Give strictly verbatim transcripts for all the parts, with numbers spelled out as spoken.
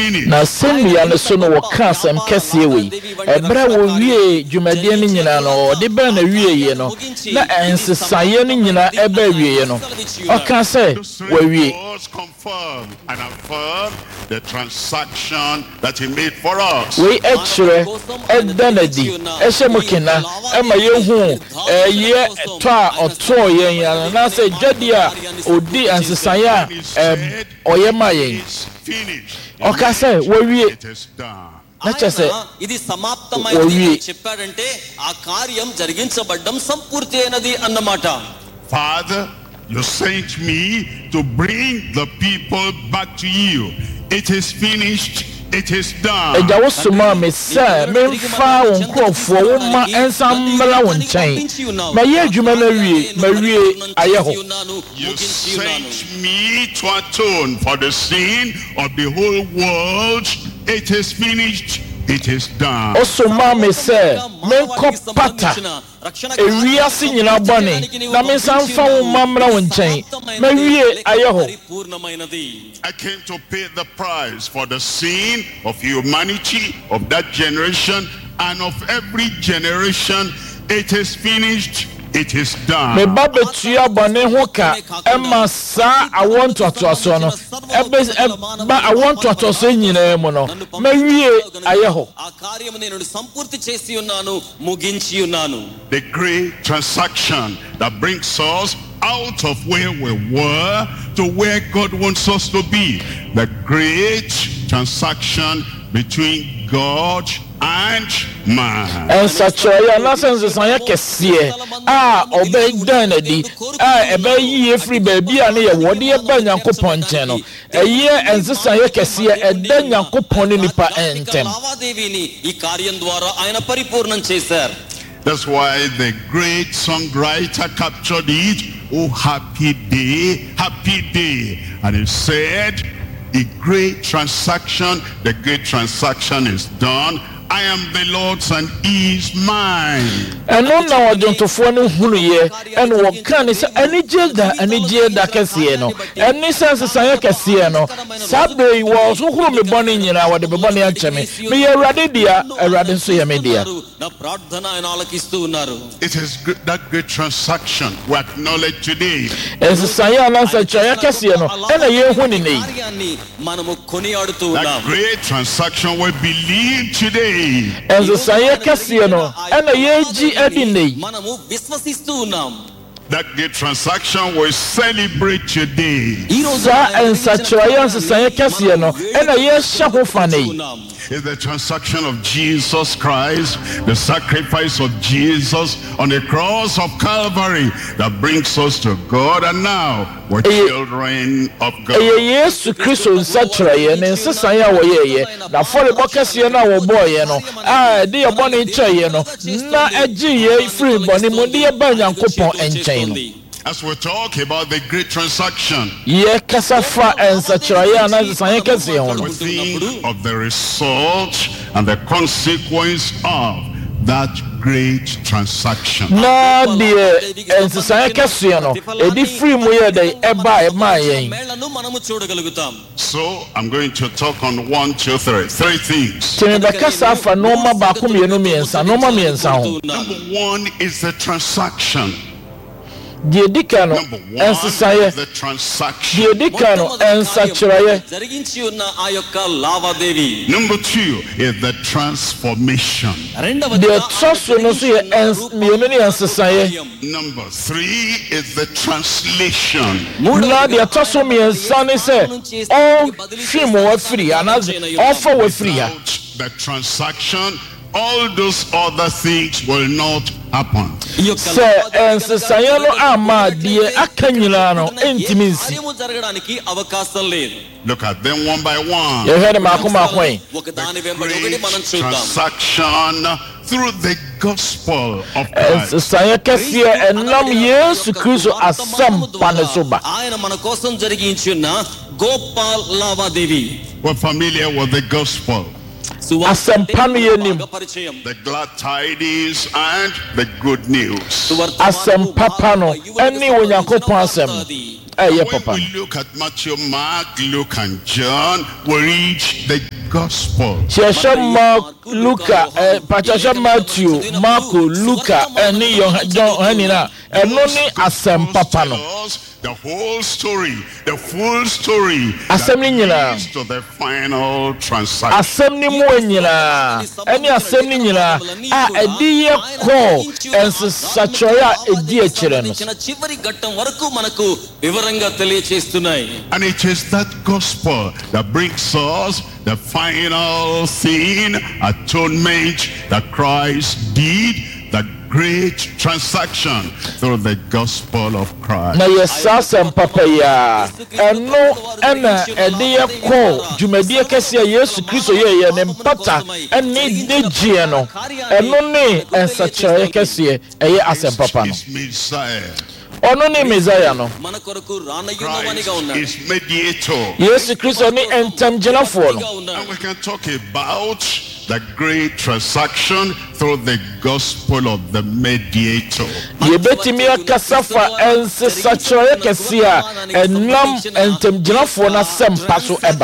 finished. Na semia ne so no woka asem kese we ebra wo wie dwumadie ne nyina no de ba na wie ye no na ensesaye ne nyina eba wie ye no oka se wo wie confirm and affirm the transaction that he made for us. We ekire edanadi ehemukina ema yehu eye to a oto yen ya na se dwade a odi ensesaye a oyema yen oka se wo wie na chese ఇది సమాప్తమైంది చెప్పాడంటే ఆ కార్యం జరిగించబడ్డం సంపూర్తి అయినది అన్నమాట. Father, you sent me to bring the people back to you. It is finished. It is done. Eja wo suma me say me fa won krofo wo ma ensamla won chen. Ma ye adwuma na wie, ma wie aye ho. You sent me to atone for the sin of the whole world. It is finished. It is done. Osuma me say me ko pata. Ewiase nyina bone na me san fa wo mamra won chen. Ma wie aye ho. I came to pay the price for the sin of humanity, of that generation, and of every generation. It is finished. It is done. Me ba betua bone ho ka ema sa awon totoso no ebe ba awon totoso nyina mu no ma wie aye ho. The great transaction that brings us out of where we were to where God wants us to be. The great transaction between God and man. En sachoya na sense sanya kese a obey danadi a ebe yi free baby a ne ye wode ye ba Nyankopon nchen no eye ense sanya kese e da Nyankopon ni nipa entem. That's why the great songwriter captured it. Oh, happy day, happy day. And he said, the great transaction, the great transaction is done. I am the Lord's and he is mine. And no now adwontofo no hunu ye and wo kan ni say ani jeda ani jeda kese no ani sense sanya kese no sabe wo so huru me bone nyina wo de be bone ancheme me ye awrade dia awrade so ye me dia. It is that great transaction we acknowledge today. Ense sanya na sanya kese no ena ye hunu ni that great transaction we believe today. Ense sanya kese no ena ye ji edinei. That great transaction we celebrate today. Sa ensa choya ense sanya kese no ena ye hya ho fanei. Is the transaction of Jesus Christ, the sacrifice of Jesus on the cross of Calvary that brings us to God, and now we're children of God. Yesu Kristo nsachira ye ne nsesa ya wo ye ye na fore bokase na wo boy ye no ah de ye bone nche ye no na agi ye free bone mu de ye ba Nyankopon enchen no. As we talk about the great transaction, ye kasafa ensachira ye na nsesa ye kase ho no. We think of the result and the consequence of that great transaction. Na de ensesa ye kase no e di free mu ye de eba e ma yen. So I'm going to talk on one, two, three, three things. Number one is the transaction. Number one is the transaction. Number two is the transformation. Number three is the translation. Without the transaction, all those other things will not happen. Look at them one by one. The great transaction through the gospel of Christ. We're familiar with the gospel. Asempa no yenim. The glad tidings and the good news. Asempa pa no eni Onyankopon asem. When we look at Matthew, Mark, Luke, and John, we reach the gospel. Mark, Luca, Matthew, Mark, Luca, and John, and only Asempa pa no. The whole story, the full story, assembly leads to the final transaction. Assembly mo nyina, any assembly nyina, ah edi ye ko ense sachoya edi echire no. And it is that gospel that brings us the final sin, atonement that Christ did, that great transaction through the gospel of Christ. Na yesasem papa ya eno ena ede ye ko dwumadie kese Yesu Kristo ye ye ne mpata ene degie no eno ne ensachire kese eye asem papa no. Ono ni Messiah no. Christ is mediator. Yesu Kristo ni entamgyinafo no. And we can talk about the great transaction through the gospel of the mediator. Yebetimi akasafa ensachire kese a enam entamgyinafo na sempa so eba.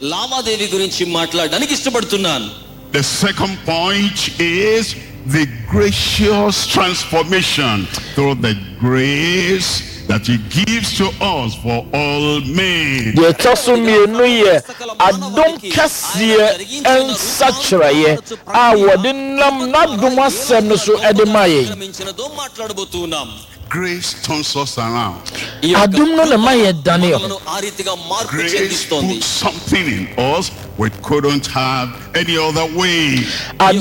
The second point is the gracious transformation through the grace that he gives to us for all men. The Tosumi Nuye Adon Cassie and Sachraye are what in Nam Naduma Semnosu Edemaye. Grace turns us around. Daniel. Grace put something in us we couldn't have any other way. And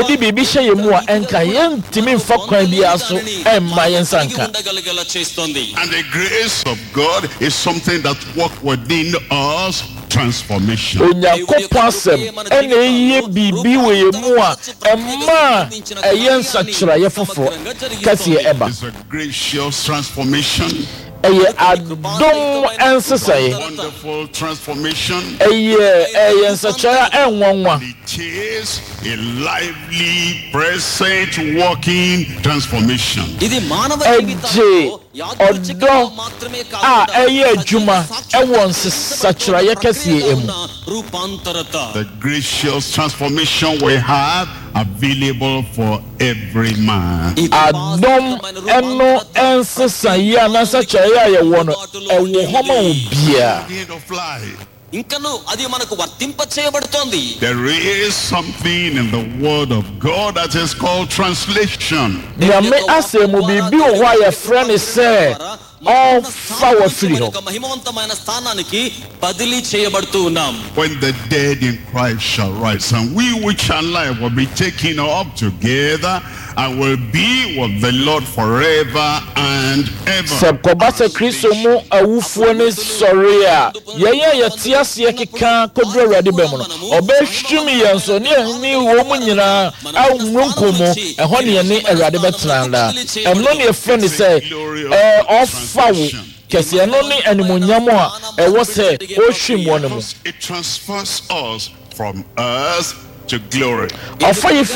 the grace of God is something that works within us. Transformation. It's a gracious transformation. A wonderful transformation. It is a lively, present, walking transformation. The gracious transformation we have available for every man. At the end of life, there is something in the word of God that is called translation. All power free. When the dead in Christ shall rise, and we which are alive will be taken up together and will be with the Lord forever and ever. It transfers us from earth to glory. It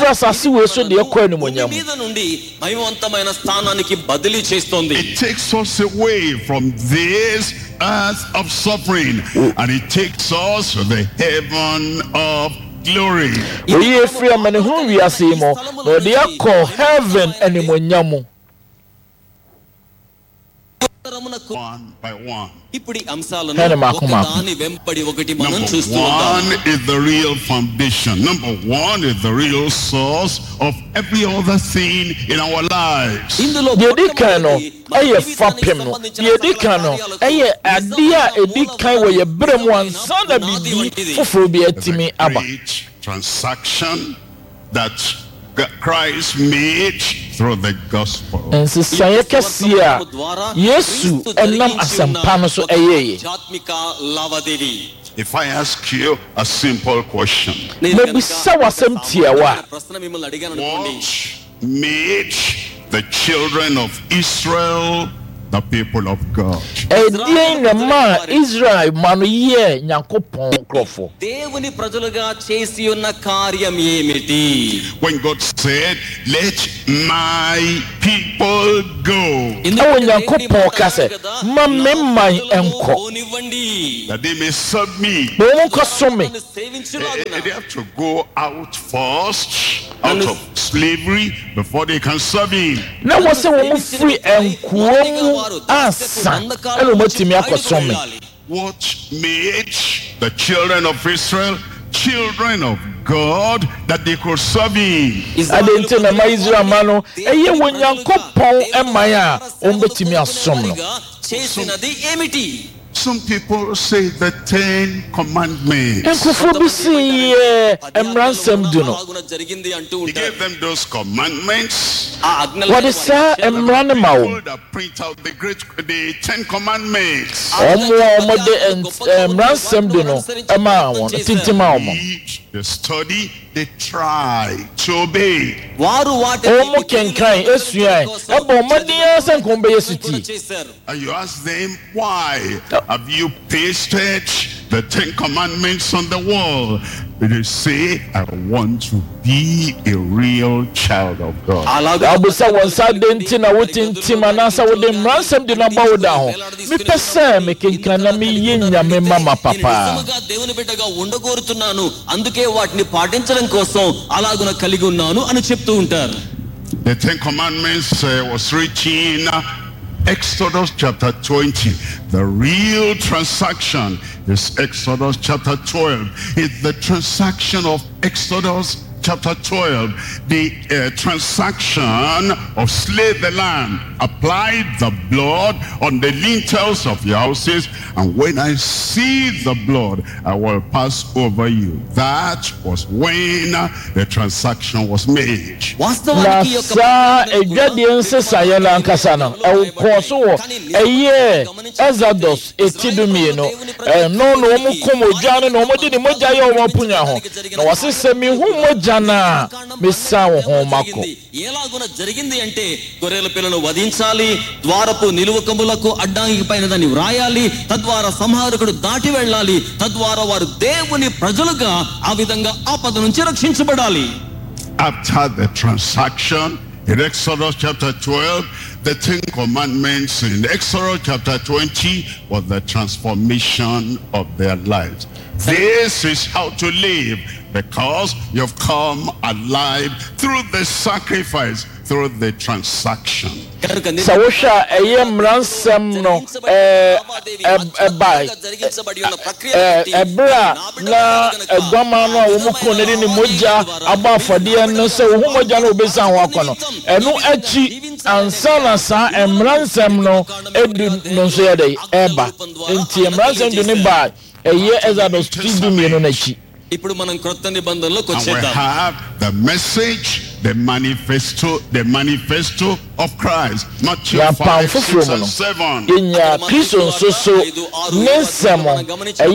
takes us away from this earth of suffering and it takes us to the heaven of glory. One by one. Number one is the real foundation. Number one is the real source of every other thing in our lives. Great transaction that Christ made through the gospel. If I ask you a simple question, what made the children of Israel the people of God? krofo. దేవుని ప్రజలుగా చేసి ఉన్న కార్యం ఏమిటి? When God said, let my people go, Ewo Nyankopon ka se ma me man enko that they may serve me. Bo mo ko so me. They have to go out first, out of slavery, before they can serve him. Na wo se wo mo free enko mu asa elo mo timi akoso me. What made the children of Israel children of God that they could serve him? Adente na ma Israel ma no eye wo Nyankopon eman a o betimi asom no. చేసినది ఏమిటి? Some people say the Ten Commandments. He gave them those commandments. What is that? People that print out the great, the Ten Commandments. Each the study, they try to obey. And you ask them, why have you pasted the Ten Commandments on the wall? They say, I want to be a real child of God. The Ten Commandments uh, was written Exodus chapter twenty. The real transaction is Exodus chapter twelve. It's the transaction of Exodus chapter twelve. The uh, transaction of slay the lamb. Apply the blood on the lintels of your houses, and when I see the blood, I will pass over you. That was when the transaction was made. Nasa egadiense sayela nkasana e koso e ye Exodus etidumino e no no mu komodwane no mo de ni moja ye o punya ho na wasese mi hu moja na mesa wo ho mako ఎలాగున జరిగింది అంటే గొర్రెల పిల్లను వధించాలి, ద్వారపు నిలువకములకు అడ్డంకి పైన దాన్ని వ్రాయాలి, తద్వారా సంహారకుడు దాటి వెళ్ళాలి, తద్వారా వారు దేవుని ప్రజలుగా ఆ విధంగా ఆపద నుంచి రక్షించబడాలి. After the transaction in Exodus chapter twelve, the Ten Commandments in Exodus chapter twenty was the transformation of their lives. This is how to live, because you've come alive through the sacrifice, through the transaction. Sawosha ayem ransam no eh eh bai eh ebra na egwama no a wo mko ne ni moja aba afode no se wo moja no obesa ho akono enu achi ansana sa emransam no edu no so yede eba enti emransam du ne bai eye Exodus tidumi no na chi. And we have the message, the manifesto, the manifesto of Christ. Matthew five, six, and seven.